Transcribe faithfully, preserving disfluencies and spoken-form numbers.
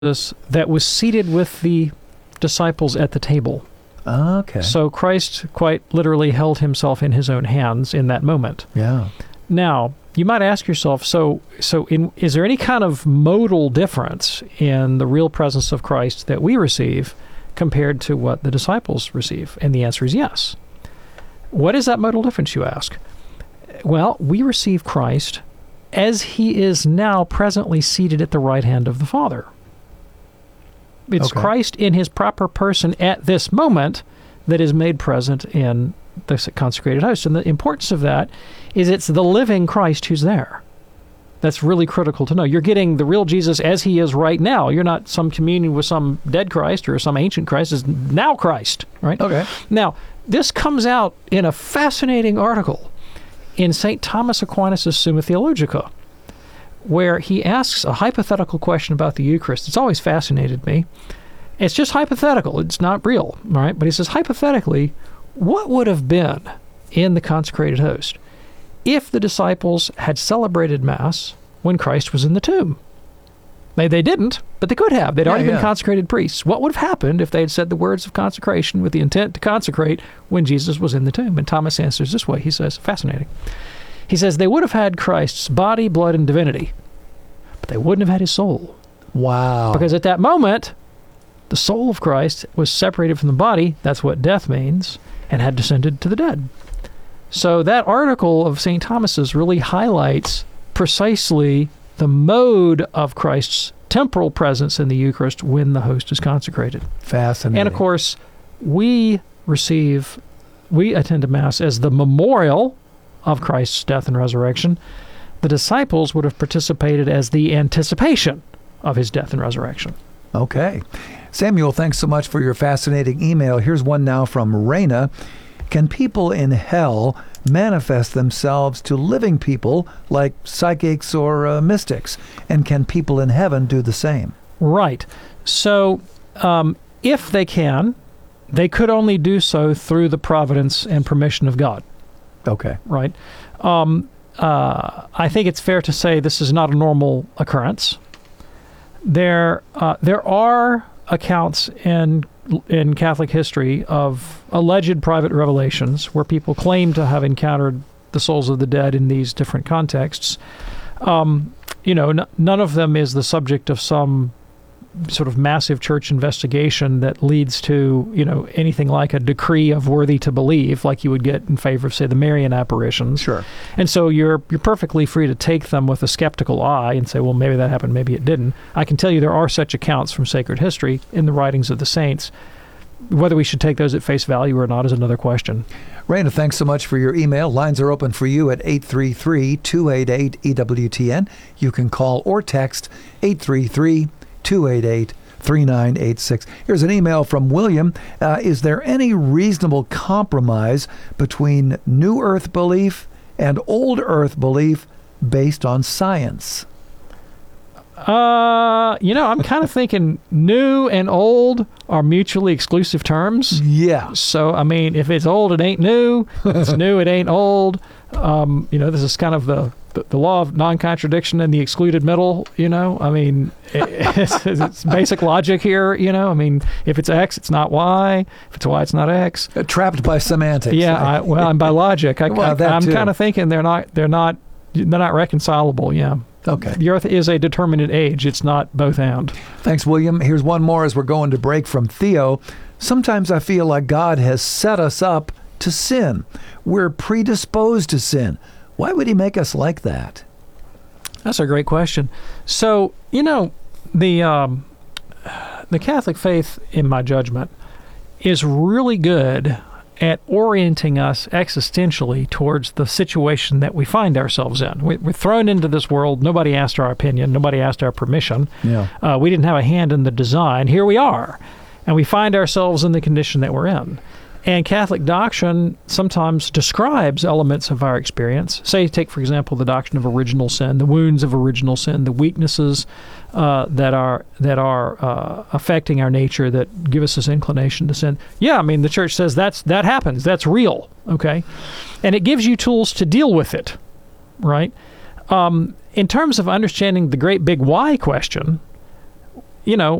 that was seated with the disciples at the table. Okay. So Christ quite literally held himself in his own hands in that moment. Yeah. Now, you might ask yourself, so so in, is there any kind of modal difference in the real presence of Christ that we receive compared to what the disciples receive? And the answer is yes. What is that modal difference, you ask? Well, we receive Christ as he is now presently seated at the right hand of the Father. It's Okay. Christ in his proper person at this moment that is made present in the consecrated host. And the importance of that is it's the living Christ who's there. That's really critical to know. You're getting the real Jesus as he is right now. You're not some communion with some dead Christ or some ancient Christ. It's now Christ, right? Okay. Now, this comes out in a fascinating article in Saint Thomas Aquinas' Summa Theologica, where he asks a hypothetical question about the Eucharist. It's always fascinated me. It's just hypothetical. It's not real, all right? But he says, hypothetically, what would have been in the consecrated host if the disciples had celebrated Mass when Christ was in the tomb? They, they didn't, but they could have. They'd Yeah, already yeah. been consecrated priests. What would have happened if they had said the words of consecration with the intent to consecrate when Jesus was in the tomb? And Thomas answers this way. He says, fascinating. He says, they would have had Christ's body, blood, and divinity, but they wouldn't have had his soul. Wow. Because at that moment, the soul of Christ was separated from the body, that's what death means, and had descended to the dead. So that article of Saint Thomas's really highlights precisely the mode of Christ's temporal presence in the Eucharist when the host is consecrated. Fascinating. And of course, we receive, we attend to Mass as the memorial of Christ's death and resurrection. The disciples would have participated as the anticipation of his death and resurrection. Okay. Samuel, thanks so much for your fascinating email. Here's one now from Raina. Can people in hell manifest themselves to living people like psychics or uh, mystics? And can people in heaven do the same? Right. So um, if they can, they could only do so through the providence and permission of God. Okay. Right. Um, uh, I think it's fair to say this is not a normal occurrence. There, uh, there are accounts in in Catholic history of alleged private revelations where people claim to have encountered the souls of the dead in these different contexts. Um, you know, n- none of them is the subject of some sort of massive church investigation that leads to, you know, anything like a decree of worthy to believe, like you would get in favor of, say, the Marian apparitions. Sure. And so you're you're perfectly free to take them with a skeptical eye and say, well, maybe that happened, maybe it didn't. I can tell you there are such accounts from sacred history in the writings of the saints. Whether we should take those at face value or not is another question. Raina, thanks so much for your email. Lines are open for you at eight three three, two eight eight, E W T N. You can call or text eight three three, two eight eight, three nine eight six. Here's an email from William. Uh, is there any reasonable compromise between New Earth belief and Old Earth belief based on science? Uh, you know, I'm kind of thinking new and old are mutually exclusive terms. Yeah. So, I mean, if it's old, it ain't new. If it's new, it ain't old. Um, you know, this is kind of the, the, the law of non-contradiction in the excluded middle, you know? I mean, it, it's, it's basic logic here, you know? I mean, if it's X, it's not Y. If it's Y, it's not X. Uh, trapped by semantics. Yeah, I, well, and by logic. I, Well, I, that I'm too. kind of thinking they're not, they're not, they're not reconcilable, yeah. Okay. The Earth is a determinate age. It's not both and. Thanks, William. Here's one more as we're going to break from Theo. Sometimes I feel like God has set us up to sin. We're predisposed to sin. Why would he make us like that? That's a great question. So, you know, the um, the Catholic faith, in my judgment, is really good at orienting us existentially towards the situation that we find ourselves in. We, we're thrown into this world. Nobody asked our opinion. Nobody asked our permission. Yeah. Uh, we didn't have a hand in the design. Here we are. And we find ourselves in the condition that we're in. And Catholic doctrine sometimes describes elements of our experience. Say, take, for example, the doctrine of original sin, the wounds of original sin, the weaknesses uh, that are that are uh, affecting our nature that give us this inclination to sin. Yeah, I mean, the church says that's that happens. That's real, okay? And it gives you tools to deal with it, right? Um, in terms of understanding the great big why question, you know,